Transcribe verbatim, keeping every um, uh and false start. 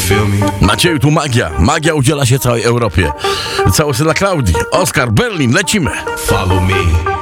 feel me? Macieju, tu magia. Magia udziela się całej Europie. Całe dla Klaudii. Oskar, Berlin, lecimy. Follow me.